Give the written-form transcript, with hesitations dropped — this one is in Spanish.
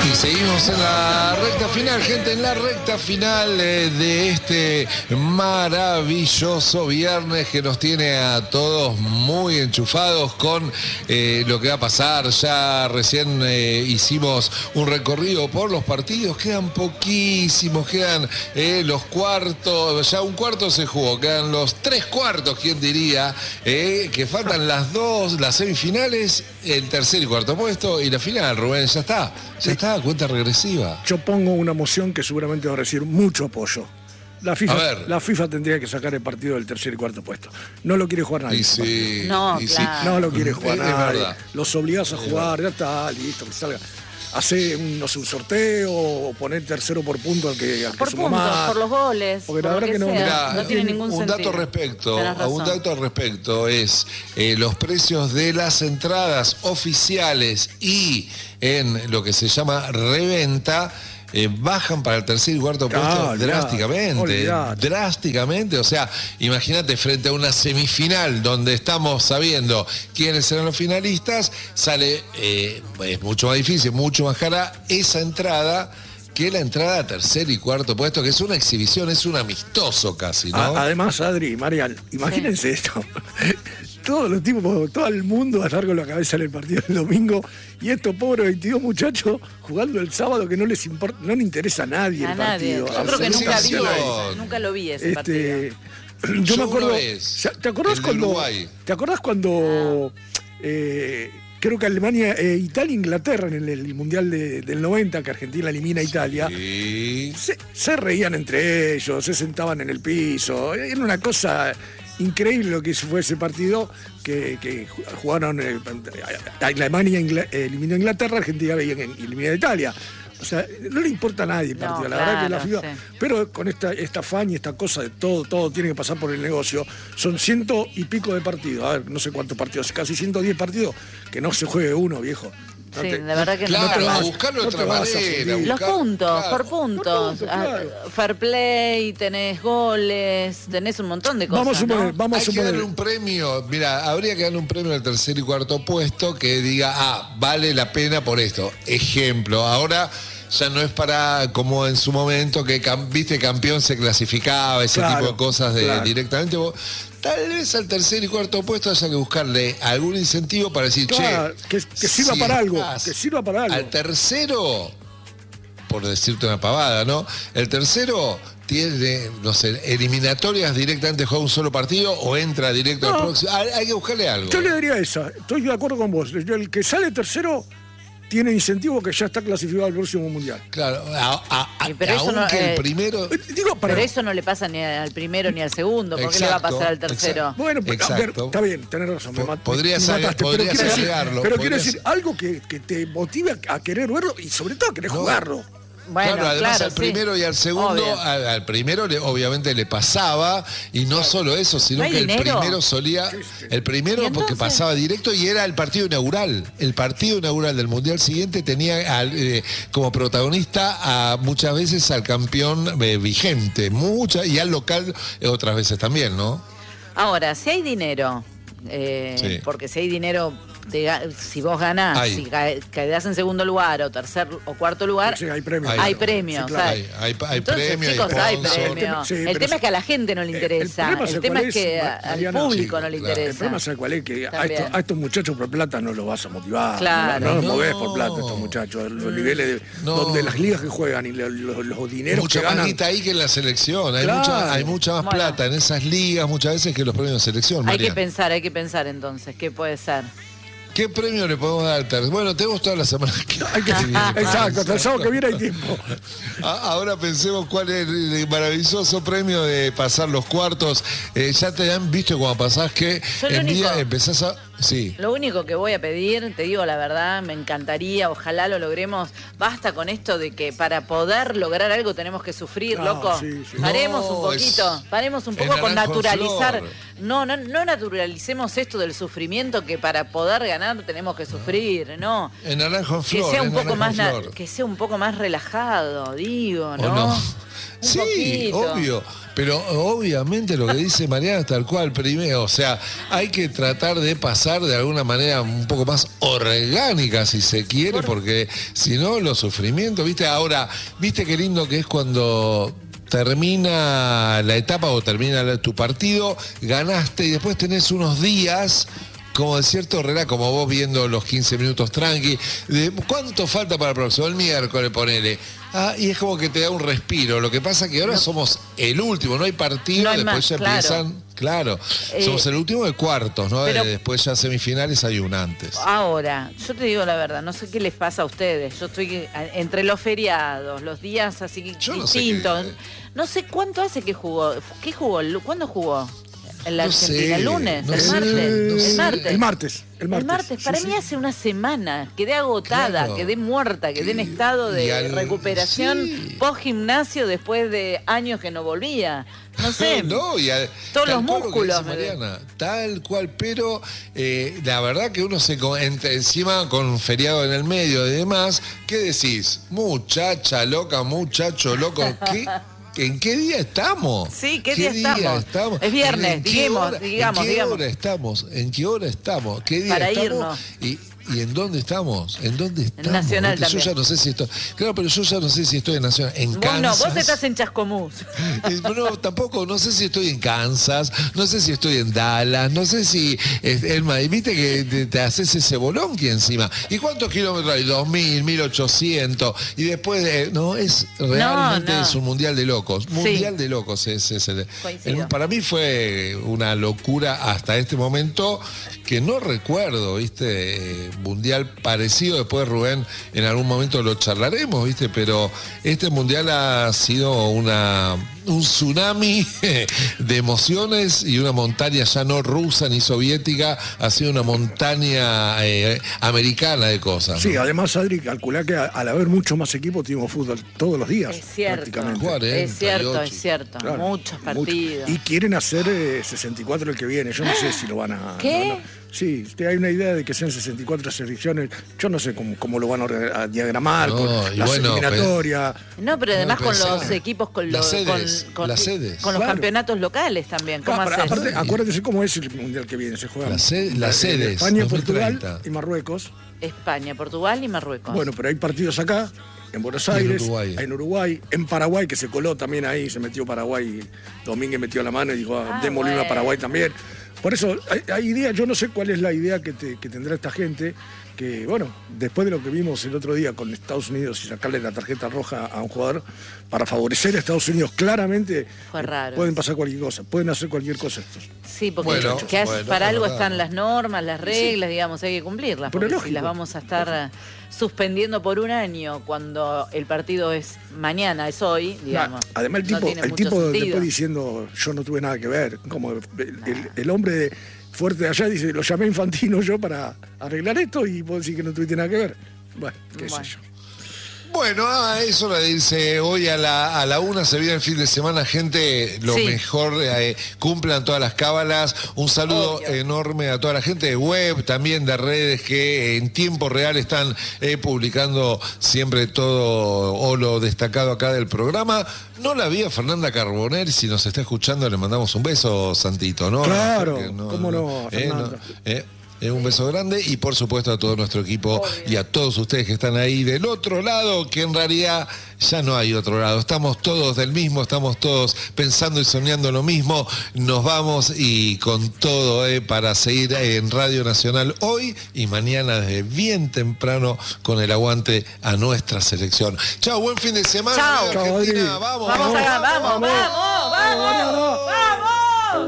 Y seguimos en la recta final, gente, en la recta final de este maravilloso viernes que nos tiene a todos muy enchufados con lo que va a pasar. Ya recién hicimos un recorrido por los partidos, quedan poquísimos, quedan los cuartos, ya un cuarto se jugó, quedan los 3 cuartos, ¿quién diría? Que faltan las semifinales, el tercer y cuarto puesto y la final, Rubén, ya está, cuenta regresiva. Yo pongo una moción que seguramente va a recibir mucho apoyo. La FIFA tendría que sacar el partido del tercer y cuarto puesto. No lo quiere jugar nadie. No lo quiere jugar nadie. Los obligás a jugar, ya está, listo, que salga. Hace un sorteo o poner tercero por punto al que por suma puntos, más. por los goles. Porque la verdad que no, no tiene ningún sentido. Un dato al respecto es los precios de las entradas oficiales y en lo que se llama reventa. Bajan para el tercer y cuarto puesto drásticamente. O sea, imagínate, frente a una semifinal donde estamos sabiendo quiénes serán los finalistas, sale, es mucho más difícil, mucho más cara esa entrada que la entrada a tercer y cuarto puesto, que es una exhibición, es un amistoso casi, ¿no? Además, Adri, Marian, imagínense esto. Todos los tipos, todo el mundo va a estar con la cabeza en el partido del domingo y estos pobres 22 muchachos jugando el sábado que no les importa, no le interesa a nadie el partido. Yo creo que nunca lo vi ese partido. Yo me acuerdo. ¿Te acordás cuando creo que Alemania, Italia e Inglaterra en el Mundial del 90, que Argentina elimina a Italia, se reían entre ellos, se sentaban en el piso, era una cosa increíble lo que fue ese partido que jugaron. Alemania eliminó a Inglaterra, Argentina eliminó a Italia. O sea, no le importa a nadie el partido, la verdad que la FIFA. Sí. Pero con esta afán y esta cosa de todo tiene que pasar por el negocio. Son 100 y pico de partidos. A ver, no sé cuántos partidos, casi 110 partidos, que no se juegue uno, viejo. Sí, de verdad que a buscarlo de otra manera. Los puntos, por puntos. Fair play, tenés goles, tenés un montón de cosas. Hay que darle un premio. Mira, habría que darle un premio al tercer y cuarto puesto que diga, vale la pena por esto. Ejemplo, ahora ya no es para, como en su momento, que viste, campeón se clasificaba, ese tipo de cosas directamente. Tal vez al tercer y cuarto puesto haya que buscarle algún incentivo para decir, que sirva para algo. Que sirva para algo. Al tercero, por decirte una pavada, ¿no? El tercero tiene, no sé, eliminatorias directamente, juega un solo partido o entra directo al próximo. Hay que buscarle algo. Yo le diría esa. Estoy de acuerdo con vos. El que sale tercero tiene incentivo que ya está clasificado al próximo mundial. Claro, pero eso aunque el primero. Pero eso no le pasa ni al primero ni al segundo. ¿Por qué le va a pasar al tercero? Exacto. Bueno, pero, está bien, tenés razón. Podrías agregarlo. Pero quiero decir, algo que te motive a querer verlo y sobre todo a querer jugarlo. Bueno, claro, además al primero y al segundo, al primero obviamente le pasaba, y no solo eso, sino que el primero solía, el primero porque pasaba directo y era el partido inaugural. El partido inaugural del Mundial siguiente tenía como protagonista muchas veces al campeón vigente, y al local otras veces también, ¿no? Ahora, si hay dinero, porque si hay dinero, si vos ganás, si quedás en segundo lugar o tercer o cuarto lugar, hay premios. Hay premios. Sí, claro. Hay premios. Chicos, hay premios. El tema es que a la gente no le interesa. El tema es que al público no le interesa. El problema es cuál es que a estos muchachos por plata no los vas a motivar. Claro. No los movés por plata estos muchachos. Los niveles donde las ligas que juegan y los dineros que ganan. Mucha más ahí que en la selección. Hay mucha más plata en esas ligas muchas veces que los premios de selección. Hay que pensar entonces, ¿qué puede ser? ¿Qué premio le podemos dar al tercer? Bueno, tenemos toda la semana que viene. Exacto, hasta el sábado que viene hay tiempo. Ahora pensemos cuál es el maravilloso premio de pasar los cuartos. Ya te han visto cuando pasás que empezás a... Sí. Lo único que voy a pedir, te digo la verdad, me encantaría, ojalá lo logremos. Basta con esto de que para poder lograr algo tenemos que sufrir, loco. Paremos un poco con naturalizar. No naturalicemos esto del sufrimiento, que para poder ganar tenemos que sufrir, ¿no? En naranjo en flor. Que sea un poco más relajado, digo, ¿no? Sí, poquito. obvio. Pero obviamente lo que dice Mariana es tal cual, primero, o sea, hay que tratar de pasar de alguna manera un poco más orgánica, si se quiere, porque si no, los sufrimientos, ¿viste? Ahora, ¿viste qué lindo que es cuando termina la etapa o termina tu partido, ganaste y después tenés unos días como de cierto relajo, como vos viendo los 15 minutos tranqui, de ¿cuánto falta para el próximo? El miércoles, ponele. Y es como que te da un respiro. Lo que pasa que ahora somos el último, no hay partido, después más, ya empiezan, claro, somos el último de cuartos, ¿no? Pero, después ya semifinales hay un antes. Ahora, yo te digo la verdad, no sé qué les pasa a ustedes. Yo estoy entre los feriados, los días así distintos. No sé cuánto hace que jugó. ¿Qué jugó? ¿Cuándo jugó? En la Argentina, el lunes, el martes. El martes. Para mí hace una semana. Quedé agotada, quedé muerta, quedé en estado de recuperación post-gimnasio después de años que no volvía. No sé, todos los músculos. Mariana, tal cual, pero la verdad que uno se encima con feriado en el medio y demás, ¿qué decís? Muchacha loca, muchacho loco, ¿qué? ¿En qué día estamos? Sí, ¿qué día estamos? Es viernes, digamos. ¿En qué hora estamos? ¿En qué hora estamos? ¿Qué día para estamos? Irnos. ¿Y en dónde estamos? ¿En dónde estamos? En Nacional también. Yo ya no sé si estoy... Claro, pero yo ya no sé si estoy en Nacional. En Kansas. No, vos estás en Chascomús. No, tampoco, no sé si estoy en Kansas, no sé si estoy en Dallas, no sé si... Viste que te haces ese bolonqui encima. ¿Y cuántos kilómetros hay? 2.000, 1.800. Y después, realmente es un mundial de locos. Mundial de locos es para mí fue una locura hasta este momento que no recuerdo, ¿viste? Mundial parecido, después Rubén en algún momento lo charlaremos, ¿viste? Pero este mundial ha sido un tsunami de emociones y una montaña ya no rusa ni soviética, ha sido una montaña americana de cosas, ¿no? Sí, además, Adri, calculá que al haber mucho más equipos tuvimos fútbol todos los días. Es cierto, prácticamente. Es cierto. Claro, muchos partidos. Y quieren hacer 64 el que viene, yo no sé si lo van a... ¿Qué? Sí, hay una idea de que sean 64 selecciones, yo no sé cómo lo van a diagramar, con las eliminatorias. No, pero además con los equipos, con las sedes. Con los campeonatos locales también. ¿Cómo haces? Aparte, acuérdense cómo es el mundial que viene, se juega. Las sedes. España, 2030. Portugal y Marruecos. España, Portugal y Marruecos. Bueno, pero hay partidos acá, en Buenos Aires, en Uruguay, en Paraguay, que se coló también ahí, se metió Paraguay, Domínguez metió la mano y dijo, démosle a Paraguay también. Por eso, hay ideas, yo no sé cuál es la idea que tendrá esta gente, que bueno, después de lo que vimos el otro día con Estados Unidos y sacarle la tarjeta roja a un jugador, para favorecer a Estados Unidos, claramente pueden pasar cualquier cosa, pueden hacer cualquier cosa estos. Sí, porque para algo están las normas, las reglas, digamos, hay que cumplirlas, porque si las vamos a estar suspendiendo por un año cuando el partido es mañana, es hoy, digamos. Además el tipo después diciendo yo no tuve nada que ver, como el hombre fuerte de allá dice, lo llamé Infantino yo para arreglar esto y vos decís que no tuviste nada que ver. Bueno, qué sé yo. Bueno, eso lo dice hoy a la 1 se viene el fin de semana, gente, lo mejor, cumplan todas las cábalas, un saludo enorme a toda la gente de web, también de redes que en tiempo real están publicando siempre todo o lo destacado acá del programa. No la vi a Fernanda Carbonell, si nos está escuchando le mandamos un beso, Santito, ¿no? Claro, cómo no, Fernanda. Un beso grande y por supuesto a todo nuestro equipo y a todos ustedes que están ahí del otro lado, que en realidad ya no hay otro lado. Estamos todos del mismo, estamos todos pensando y soñando lo mismo. Nos vamos y con todo para seguir en Radio Nacional hoy y mañana desde bien temprano con el aguante a nuestra selección. Chao, buen fin de semana. Chao. Argentina. Vamos. Vamos.